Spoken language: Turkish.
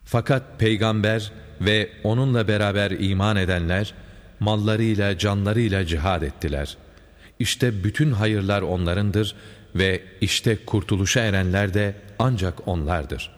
Fakat peygamber ve onunla beraber iman edenler mallarıyla, canlarıyla cihad ettiler. İşte bütün hayırlar onlarındır ve işte kurtuluşa erenler de ancak onlardır.